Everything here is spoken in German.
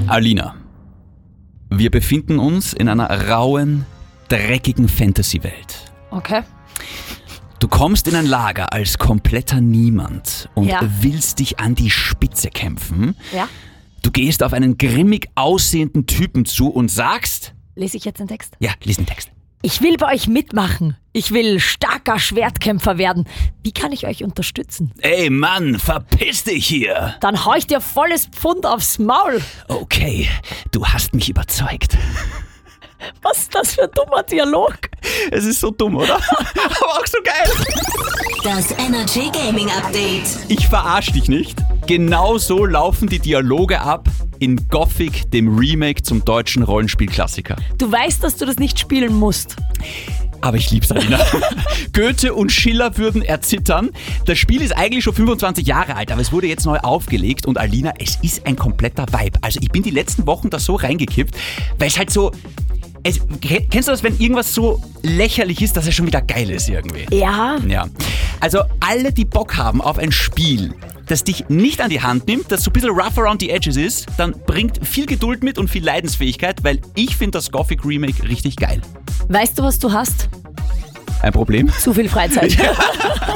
Alina, wir befinden uns in einer rauen, dreckigen Fantasy-Welt. Okay. Du kommst in ein Lager als kompletter Niemand und Ja. willst dich an die Spitze kämpfen. Ja. Du gehst auf einen grimmig aussehenden Typen zu und sagst... Lese ich jetzt den Text? Ja, lies den Text. Ich will bei euch mitmachen. Ich will starker Schwertkämpfer werden. Wie kann ich euch unterstützen? Ey Mann, verpiss dich hier! Dann hau ich dir volles Pfund aufs Maul. Okay, du hast mich überzeugt. Was ist das für ein dummer Dialog? Es ist so dumm, oder? Aber auch so geil. Das Energy Gaming Update. Ich verarsch dich nicht. Genau so laufen die Dialoge ab in Gothic, dem Remake zum deutschen Rollenspielklassiker. Du weißt, dass du das nicht spielen musst. Aber ich lieb's, Alina. Goethe und Schiller würden erzittern. Das Spiel ist eigentlich schon 25 Jahre alt, aber es wurde jetzt neu aufgelegt. Und Alina, es ist ein kompletter Vibe. Also ich bin die letzten Wochen da so reingekippt, weil es halt so... Kennst du das, wenn irgendwas so lächerlich ist, dass es schon wieder geil ist irgendwie? Ja. Ja. Also alle, die Bock haben auf ein Spiel, das dich nicht an die Hand nimmt, das so ein bisschen rough around the edges ist, dann bringt viel Geduld mit und viel Leidensfähigkeit, weil ich finde das Gothic Remake richtig geil. Weißt du, was du hast? Ein Problem? Zu viel Freizeit.